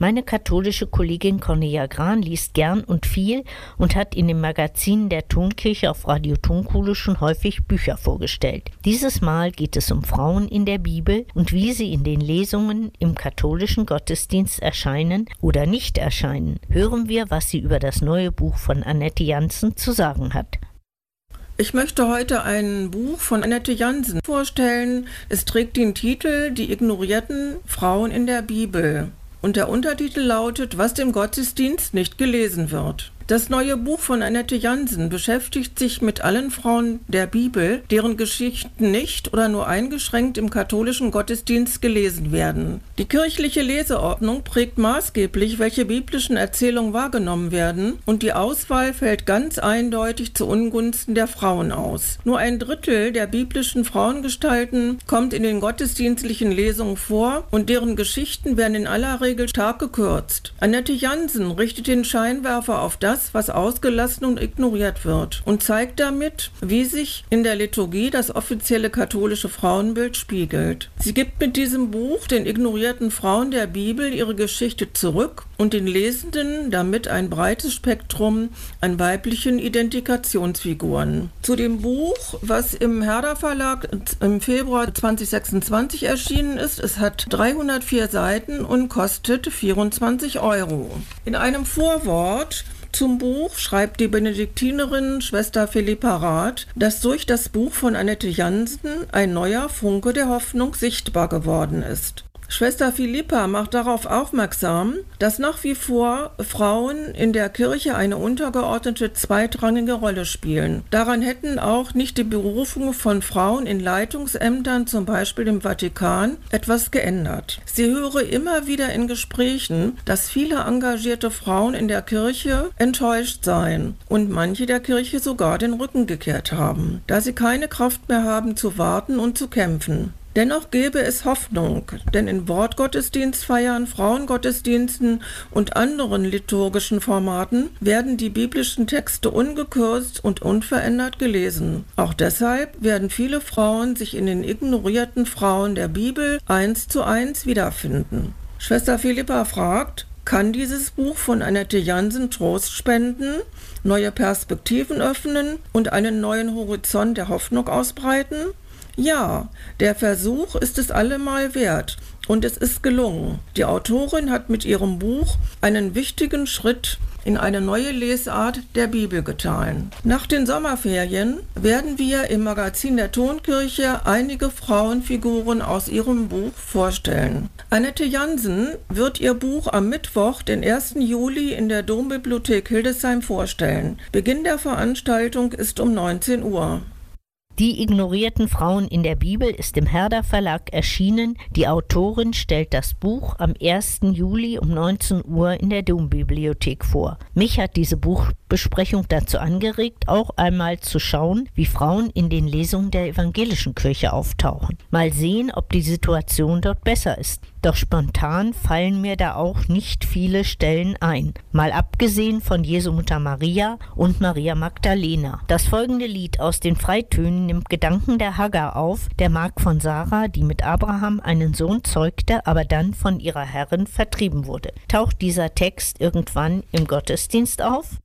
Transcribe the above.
Meine katholische Kollegin Cornelia Gran liest gern und viel und hat in den Magazinen der Tonkirche auf Radio Tonkuhle schon häufig Bücher vorgestellt. Dieses Mal geht es um Frauen in der Bibel und wie sie in den Lesungen im katholischen Gottesdienst erscheinen oder nicht erscheinen. Hören wir, was sie über das neue Buch von Annette Jansen zu sagen hat. Ich möchte heute ein Buch von Annette Jansen vorstellen. Es trägt den Titel »Die ignorierten Frauen in der Bibel« und der Untertitel lautet »Was im Gottesdienst nicht gelesen wird«. Das neue Buch von Annette Jansen beschäftigt sich mit allen Frauen der Bibel, deren Geschichten nicht oder nur eingeschränkt im katholischen Gottesdienst gelesen werden. Die kirchliche Leseordnung prägt maßgeblich, welche biblischen Erzählungen wahrgenommen werden, und die Auswahl fällt ganz eindeutig zu Ungunsten der Frauen aus. Nur 1/3 der biblischen Frauengestalten kommt in den gottesdienstlichen Lesungen vor und deren Geschichten werden in aller Regel stark gekürzt. Annette Jansen richtet den Scheinwerfer auf das, was ausgelassen und ignoriert wird, und zeigt damit, wie sich in der Liturgie das offizielle katholische Frauenbild spiegelt. Sie gibt mit diesem Buch den ignorierten Frauen der Bibel ihre Geschichte zurück und den Lesenden damit ein breites Spektrum an weiblichen Identifikationsfiguren. Zu dem Buch, was im Herder Verlag im Februar 2026 erschienen ist, es hat 304 Seiten und kostet 24 €. In einem Vorwort zum Buch schreibt die Benediktinerin Schwester Philippa Rath, dass durch das Buch von Annette Jansen ein neuer Funke der Hoffnung sichtbar geworden ist. Schwester Philippa macht darauf aufmerksam, dass nach wie vor Frauen in der Kirche eine untergeordnete, zweitrangige Rolle spielen. Daran hätten auch nicht die Berufung von Frauen in Leitungsämtern, zum Beispiel im Vatikan, etwas geändert. Sie höre immer wieder in Gesprächen, dass viele engagierte Frauen in der Kirche enttäuscht seien und manche der Kirche sogar den Rücken gekehrt haben, da sie keine Kraft mehr haben zu warten und zu kämpfen. Dennoch gäbe es Hoffnung, denn in Wortgottesdienstfeiern, Frauengottesdiensten und anderen liturgischen Formaten werden die biblischen Texte ungekürzt und unverändert gelesen. Auch deshalb werden viele Frauen sich in den ignorierten Frauen der Bibel 1:1 wiederfinden. Schwester Philippa fragt: Kann dieses Buch von Annette Jansen Trost spenden, neue Perspektiven öffnen und einen neuen Horizont der Hoffnung ausbreiten? Ja, der Versuch ist es allemal wert und es ist gelungen. Die Autorin hat mit ihrem Buch einen wichtigen Schritt in eine neue Lesart der Bibel getan. Nach den Sommerferien werden wir im Magazin der Tonkirche einige Frauenfiguren aus ihrem Buch vorstellen. Annette Jansen wird ihr Buch am Mittwoch, den 1. Juli, in der Dombibliothek Hildesheim vorstellen. Beginn der Veranstaltung ist um 19 Uhr. Die ignorierten Frauen in der Bibel ist im Herder Verlag erschienen. Die Autorin stellt das Buch am 1. Juli um 19 Uhr in der Dombibliothek vor. Mich hat diese Buchbesprechung dazu angeregt, auch einmal zu schauen, wie Frauen in den Lesungen der evangelischen Kirche auftauchen. Mal sehen, ob die Situation dort besser ist. Doch spontan fallen mir da auch nicht viele Stellen ein. Mal abgesehen von Jesu Mutter Maria und Maria Magdalena. Das folgende Lied aus den Freitönen nimmt Gedanken der Hagar auf, der Magd von Sarah, die mit Abraham einen Sohn zeugte, aber dann von ihrer Herrin vertrieben wurde. Taucht dieser Text irgendwann im Gottesdienst auf?